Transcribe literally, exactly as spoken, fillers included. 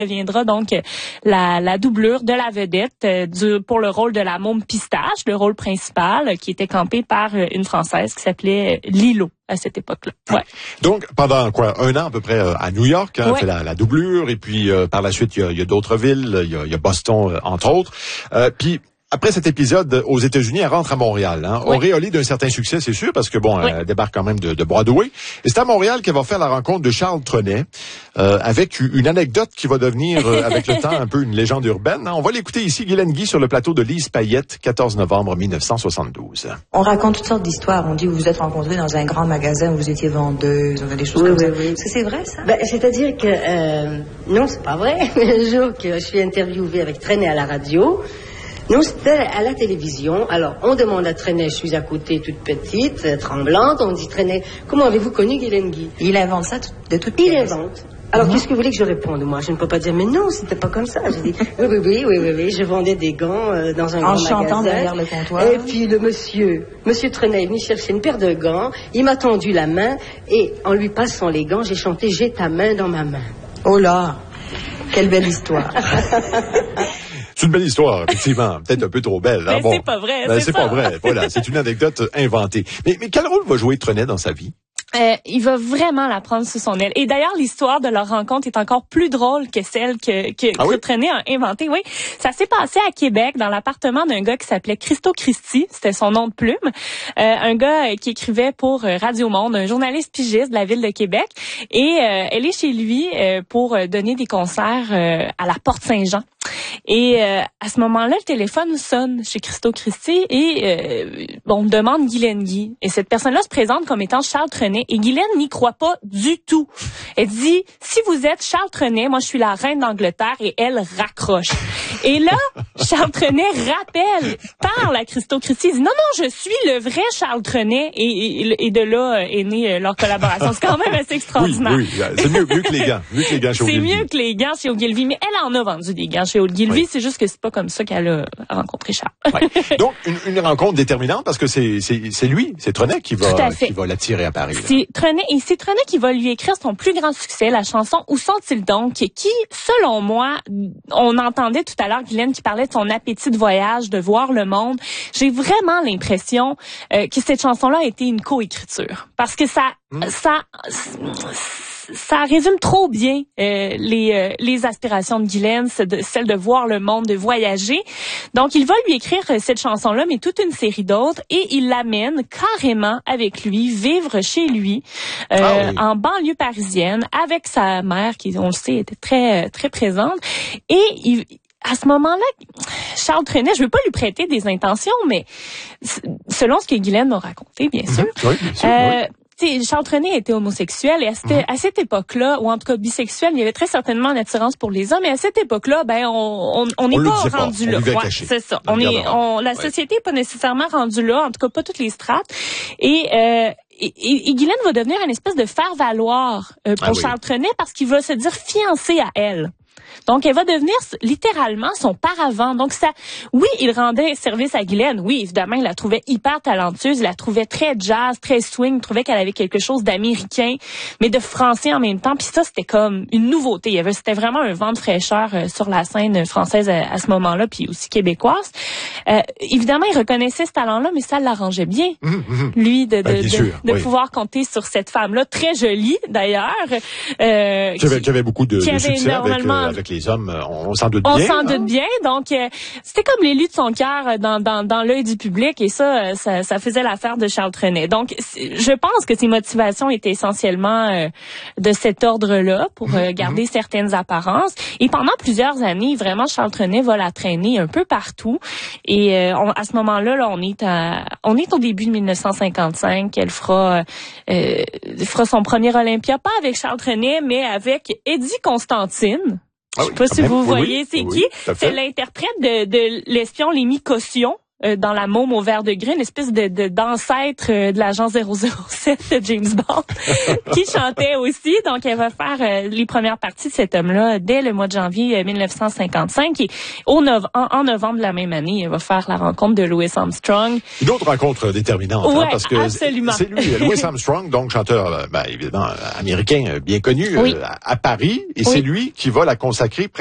deviendra donc la, la doublure de la vedette euh, du, pour le rôle de la môme Pistache, le rôle principal euh, qui était campé par euh, une Française qui s'appelait Lilo à cette époque-là. Ouais. Donc, pendant quoi, un an à peu près euh, à New York, hein, ouais. fait la, la doublure, et puis euh, par la suite, il y a, y a d'autres villes, il y a, y a Boston, euh, entre autres. Euh, puis, après cet épisode aux États-Unis, elle rentre à Montréal. Hein. Oui. Auréolée d'un certain succès, c'est sûr, parce que bon, oui. elle débarque quand même de, de Broadway. Et c'est à Montréal qu'elle va faire la rencontre de Charles Trenet, euh, avec une anecdote qui va devenir, euh, avec le temps, un peu une légende urbaine. Hein. On va l'écouter ici, Guylaine Guy, sur le plateau de Lise Payette, quatorze novembre mille neuf cent soixante-douze. On raconte toutes sortes d'histoires. On dit que vous vous êtes rencontrés dans un grand magasin où vous étiez vendeuse, des choses oui, comme oui, ça. Oui. Est-ce que c'est vrai, ça? Ben, c'est-à-dire que, euh, non, c'est pas vrai. Le jour que je suis interviewée avec Trenet à la radio, non, c'était à la télévision. Alors, on demande à Trenet, je suis à côté, toute petite, euh, tremblante. On dit, Trenet, comment avez-vous connu Guylaine Guy? Il invente ça de toute Il invente. Alors, mm-hmm. qu'est-ce que vous voulez que je réponde, moi? Je ne peux pas dire, mais non, c'était pas comme ça. J'ai dit, oui, oui, oui, oui, oui, oui, je vendais des gants euh, dans un en grand magasin. En chantant derrière le comptoir. Et puis, le monsieur, monsieur Trenet est venu chercher une paire de gants. Il m'a tendu la main et, en lui passant les gants, j'ai chanté, j'ai ta main dans ma main. Oh là! Quelle belle histoire! C'est une belle histoire, effectivement. Peut-être un peu trop belle. Hein? Mais bon, c'est pas vrai. Ben, c'est c'est ça. pas vrai. Voilà, c'est une anecdote inventée. Mais, mais quel rôle va jouer Trenet dans sa vie? Euh, il va vraiment la prendre sous son aile. Et d'ailleurs, l'histoire de leur rencontre est encore plus drôle que celle que, que, ah que oui? Trenet a inventée. Oui, ça s'est passé à Québec, dans l'appartement d'un gars qui s'appelait Christo Christie. C'était son nom de plume. Euh, un gars qui écrivait pour Radio Monde, un journaliste pigiste de la ville de Québec. Et euh, elle est chez lui euh, pour donner des concerts euh, à la Porte Saint-Jean. Et euh, à ce moment-là, le téléphone sonne chez Christo Christie et euh, on demande Guylaine Guy. Et cette personne-là se présente comme étant Charles Trenet. Et Guylaine n'y croit pas du tout. Elle dit, si vous êtes Charles Trenet, moi je suis la reine d'Angleterre, et elle raccroche. Et là, Charles Trenet rappelle, parle à Christo Christie, il dit, non, non, je suis le vrai Charles Trenet. Et, et, et de là est née leur collaboration. C'est quand même assez extraordinaire. Oui, oui, c'est mieux, mieux que les gants. Mieux que les gants chez C'est Ogilvy. mieux que les gants chez Ogilvy, mais elle en a vendu des gants chez Ogilvy. Oui. C'est juste que c'est pas comme ça qu'elle a rencontré Charles. Ouais. Donc, une, une rencontre déterminante parce que c'est, c'est, c'est lui, c'est Trenet qui va, qui va l'attirer à Paris. Là. C'est Trenet, et c'est Trenet qui va lui écrire son plus grand succès, la chanson Où sont-ils donc, qui, selon moi, on entendait tout à l'heure Guylaine qui parlait de son appétit de voyage, de voir le monde. J'ai vraiment l'impression euh, que cette chanson-là a été une coécriture. Parce que ça, mmh. ça, ça résume trop bien euh, les, euh, les aspirations de Guylaine, de, celle de voir le monde, de voyager. Donc, il va lui écrire cette chanson-là, mais toute une série d'autres, et il l'amène carrément avec lui, vivre chez lui, euh, ah oui. en banlieue parisienne, avec sa mère, qui, on le sait, était très, très présente. Et il... À ce moment-là, Charles Trenet, je veux pas lui prêter des intentions, mais selon ce que Guylaine m'a raconté, bien sûr, mmh, oui, bien sûr euh, oui. Charles Trenet était homosexuel et à cette, mmh. à cette époque-là, ou en tout cas bisexuel, il y avait très certainement une attirance pour les hommes. Et à cette époque-là, ben on on n'est pas rendu pas. là. Ouais, c'est ça. On est, on, la société n'est pas nécessairement rendue là, en tout cas pas toutes les strates. Et euh, Et, et, et Guylaine va devenir une espèce de faire-valoir euh, pour ah oui. Charles Trenet parce qu'il va se dire fiancé à elle. Donc, elle va devenir littéralement son paravent. Donc, ça, oui, il rendait service à Guylaine. Oui, évidemment, il la trouvait hyper talentueuse. Il la trouvait très jazz, très swing. Il trouvait qu'elle avait quelque chose d'américain, mais de français en même temps. Puis ça, c'était comme une nouveauté. Il y avait, c'était vraiment un vent de fraîcheur euh, sur la scène française à, à ce moment-là, puis aussi québécoise. Euh, évidemment, il reconnaissait ce talent-là, mais ça l'arrangeait bien, mmh, mmh. lui, de, de, ben, de, sûr, de oui. pouvoir compter sur cette femme-là, très jolie, d'ailleurs. Euh, qui, avait, qui avait beaucoup de, de succès avec, euh, avec les hommes, on, on s'en doute on bien. On s'en hein? doute bien, donc euh, c'était comme l'élu de son cœur dans, dans, dans l'œil du public, et ça, ça, ça faisait l'affaire de Charles Trenet. Donc, je pense que ses motivations étaient essentiellement euh, de cet ordre-là, pour euh, garder mmh. certaines apparences. Et pendant plusieurs années, vraiment, Charles Trenet va la traîner un peu partout. Et euh, on, à ce moment-là, là, on est à, on est au début de mille neuf cent cinquante-cinq. Elle fera, euh, fera son premier Olympia, pas avec Charles Trenet, mais avec Eddie Constantine. Ah Je sais oui, pas si même. vous oui, voyez oui, c'est oui, qui. Oui, c'est l'interprète de, de l'espion Lémi Caution. euh, dans La Môme au vert de gris, une espèce de, de d'ancêtre euh, de l'agent zéro zéro sept de James Bond, qui chantait aussi. Donc, elle va faire euh, les premières parties de cet homme-là dès le mois de janvier euh, mille neuf cent cinquante-cinq. Et au nov- en, en novembre de la même année, elle va faire la rencontre de Louis Armstrong. Une autre rencontre déterminante, ouais, hein, parce que absolument. c'est lui, Louis Armstrong, donc chanteur, ben, évidemment américain bien connu, oui. euh, à Paris, et oui. c'est lui qui va la consacrer